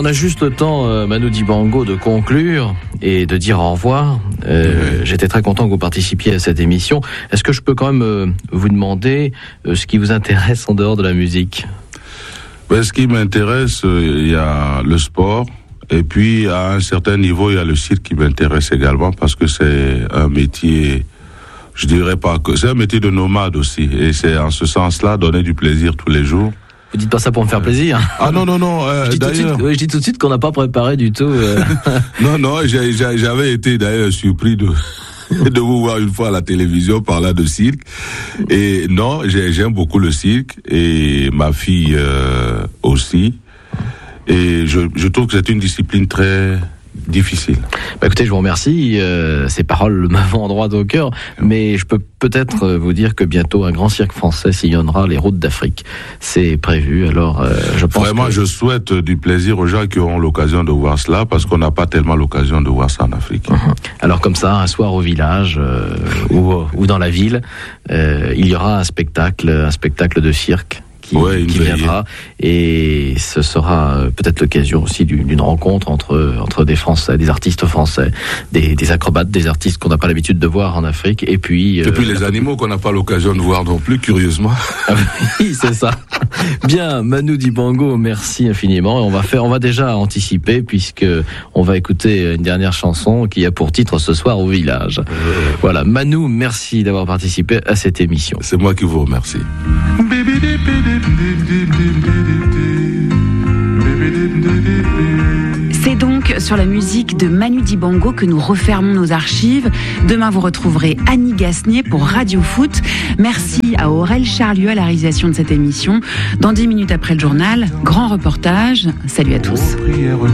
a juste le temps, Manu Dibango, de conclure et de dire au revoir. J'étais très content que vous participiez à cette émission. Est-ce que je peux quand même vous demander ce qui vous intéresse en dehors de la musique ? Ce qui m'intéresse, il y a le sport. Et puis, à un certain niveau, il y a le cirque qui m'intéresse également parce que c'est un métier, je dirais pas que c'est un métier de nomade aussi. Et c'est en ce sens-là, donner du plaisir tous les jours. Vous dites pas ça pour me faire plaisir. Ah non. Je dis tout de suite qu'on n'a pas préparé du tout. Non, j'avais été d'ailleurs surpris de vous voir une fois à la télévision parler de cirque. Et non, j'aime beaucoup le cirque et ma fille aussi. Et je trouve que c'est une discipline très difficile. Écoutez, je vous remercie. Ces paroles m'avont droit au cœur. Mais je peux peut-être vous dire que bientôt un grand cirque français sillonnera les routes d'Afrique. C'est prévu. Alors, je pense vraiment, je souhaite du plaisir aux gens qui auront l'occasion de voir cela, parce qu'on n'a pas tellement l'occasion de voir ça en Afrique. Alors comme ça, un soir au village ou dans la ville, il y aura un spectacle de cirque qui viendra, et ce sera peut-être l'occasion aussi d'une rencontre entre des Français, des artistes français, des acrobates, des artistes qu'on n'a pas l'habitude de voir en Afrique, et puis les animaux qu'on n'a pas l'occasion de voir non plus, curieusement. Oui, c'est ça. Bien, Manu Dibango, merci infiniment. On va déjà anticiper, puisque on va écouter une dernière chanson qui a pour titre Ce soir au village. Voilà, Manu, merci d'avoir participé à cette émission. C'est moi qui vous remercie. C'est donc sur la musique de Manu Dibango que nous refermons nos archives. Demain, vous retrouverez Annie Gasnier pour Radio Foot. Merci à Aurel Charlieu à la réalisation de cette émission. Dans 10 minutes après le journal, grand reportage. Salut à tous.